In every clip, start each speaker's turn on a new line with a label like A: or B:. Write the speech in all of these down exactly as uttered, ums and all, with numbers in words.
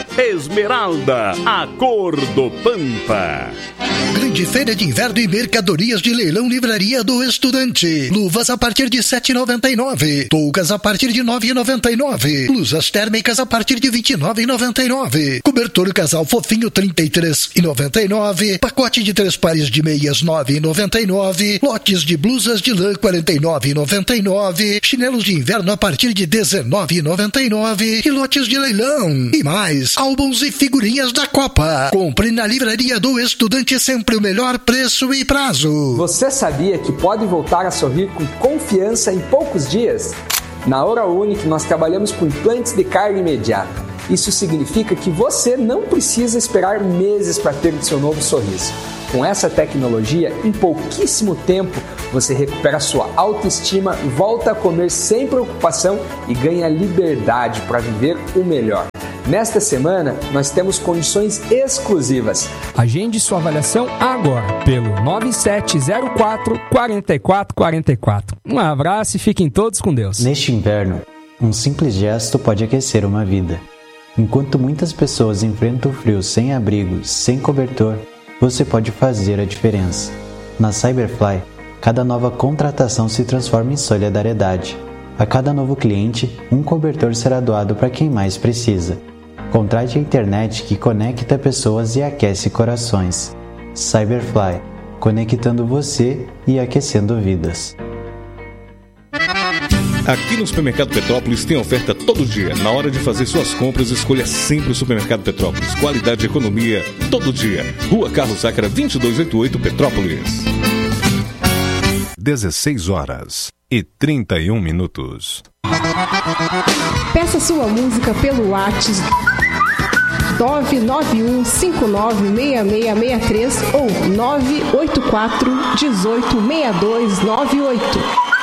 A: Esmeralda, a cor do Pampa.
B: Grande feira de inverno e mercadorias de leilão Livraria do Estudante. Luvas a partir de sete reais e noventa e nove centavos. Toucas a partir de nove reais e noventa e nove centavos. Blusas térmicas a partir de vinte e nove reais e noventa e nove centavos. Cobertor casal fofinho trinta e três reais e noventa e nove centavos. Pacote de três pares de meias nove reais e noventa e nove centavos. Lotes de blusas de lã quarenta e nove reais e noventa e nove centavos. Chinelos de inverno a partir de dezenove reais e noventa e nove centavos. E lotes de leilão. E mais, álbuns e figurinhas da Copa. Compre na Livraria do Estudante sempre o melhor preço e prazo.
C: Você sabia que pode voltar a sorrir com confiança em poucos dias? Na Oral Unique nós trabalhamos com implantes de carga imediata. Isso significa que você não precisa esperar meses para ter o seu novo sorriso. Com essa tecnologia, em pouquíssimo tempo, você recupera sua autoestima, volta a comer sem preocupação e ganha liberdade para viver o melhor. Nesta semana, nós temos condições exclusivas.
D: Agende sua avaliação agora pelo nove sete zero quatro, quatro quatro quatro quatro. Um abraço e fiquem todos com Deus.
E: Neste inverno, um simples gesto pode aquecer uma vida. Enquanto muitas pessoas enfrentam o frio sem abrigo, sem cobertor, você pode fazer a diferença. Na Cyberfly, cada nova contratação se transforma em solidariedade. A cada novo cliente, um cobertor será doado para quem mais precisa. Contrate a internet que conecta pessoas e aquece corações. Cyberfly, conectando você e aquecendo vidas.
A: Aqui no Supermercado Petrópolis tem oferta todo dia. Na hora de fazer suas compras, escolha sempre o Supermercado Petrópolis. Qualidade e economia todo dia. Rua Carlos Sacra, vinte e dois oitenta e oito, Petrópolis.
F: dezesseis horas e trinta e um minutos.
G: Peça sua música pelo WhatsApp nove nove um cinco nove seis seis seis três ou nove oito quatro um oito seis dois nove oito.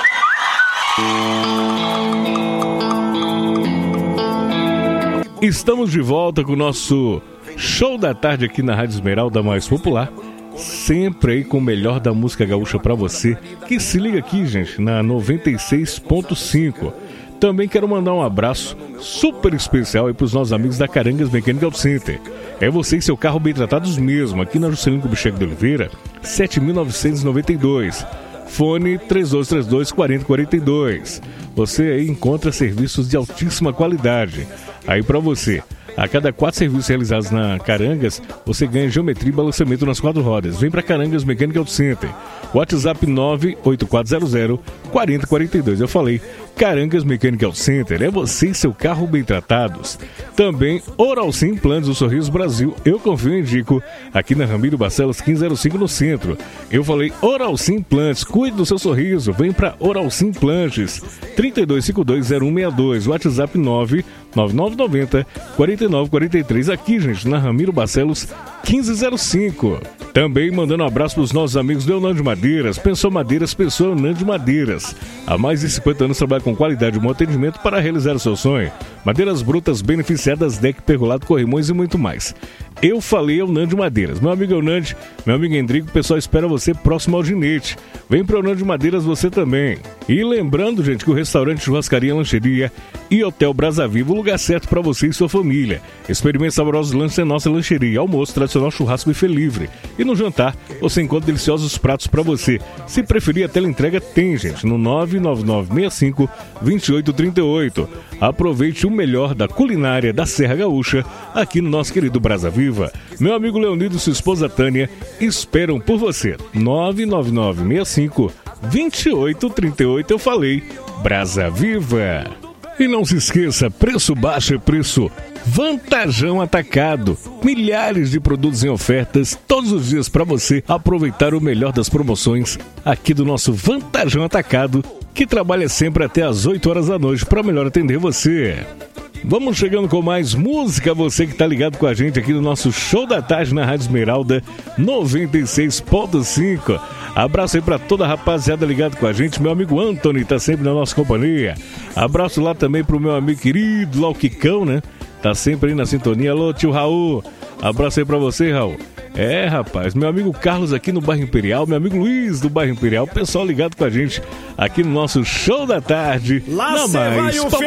A: Estamos de volta com o nosso show da tarde aqui na Rádio Esmeralda Mais Popular. Sempre aí com o melhor da música gaúcha pra você, que se liga aqui, gente, na noventa e seis ponto cinco. Também quero mandar um abraço super especial aí pros nossos amigos da Carangas Mecânica Auto Center. É você e seu carro bem tratados mesmo, aqui na Juscelino Kubitschek de Oliveira, sete mil novecentos e noventa e dois. Fone três dois três dois, quatro zero quatro dois. Você aí encontra serviços de altíssima qualidade. Aí pra você, a cada quatro serviços realizados na Carangas, você ganha geometria e balanceamento nas quatro rodas. Vem pra Carangas Mecânica Auto Center. WhatsApp nove oito quatro zero zero, quatro zero quatro dois. Eu falei, Carangas Mecânica Auto Center, é você e seu carro bem tratados. Também Oral Sim Implantes do Sorriso Brasil, eu confio e indico, aqui na Ramiro Barcelos quinze zero cinco no centro. Eu falei, Oral Sim Implantes, cuide do seu sorriso, vem pra Oral Sim Implantes, trinta e dois cinquenta e dois, zero um seis dois, WhatsApp nove nove nove nove zero, quatro nove quatro três, aqui, gente, na Ramiro Barcelos quinze zero cinco. Também mandando um abraço para os nossos amigos do Eunã de Madeiras. Pensou Madeiras, pensou Eunã de Madeiras. Há mais de cinquenta anos trabalha com qualidade e bom atendimento para realizar o seu sonho. Madeiras brutas, beneficiadas, deck, pergolado, corrimões e muito mais. Eu falei Eunã de Madeiras. Meu amigo Eunã, meu amigo Endrico, o pessoal espera você próximo ao Ginete. Vem para Eunã de Madeiras você também. E lembrando, gente, que o restaurante, churrascaria, lancheria e Hotel Brasa Viva, o lugar certo para você e sua família. Experimente saborosos lanches em nossa lancheria, almoço, tradicional churrasco buffet livre. E no jantar, você encontra deliciosos pratos para você. Se preferir, a teleentrega tem, gente, no nove nove nove seis cinco, dois oito três oito. Aproveite o melhor da culinária da Serra Gaúcha aqui no nosso querido Brasa Viva. Meu amigo Leonido e sua esposa Tânia esperam por você. nove nove nove seis cinco, dois oito três oito. Eu falei, Brasa Viva. E não se esqueça, preço baixo é preço Vantajão Atacado. Milhares de produtos em ofertas todos os dias para você aproveitar o melhor das promoções aqui do nosso Vantajão Atacado, que trabalha sempre até às oito horas da noite para melhor atender você. Vamos chegando com mais música, você que tá ligado com a gente aqui no nosso Show da Tarde na Rádio Esmeralda noventa e seis ponto cinco. Abraço aí pra toda a rapaziada ligado com a gente. Meu amigo Anthony tá sempre na nossa companhia. Abraço lá também pro meu amigo querido, lá o Kikão, né? Tá sempre aí na sintonia. Alô, tio Raul. Abraço aí pra você, Raul. É, rapaz, meu amigo Carlos aqui no Bairro Imperial, meu amigo Luiz do Bairro Imperial, pessoal ligado com a gente aqui no nosso Show da Tarde.
H: Lá
A: na mais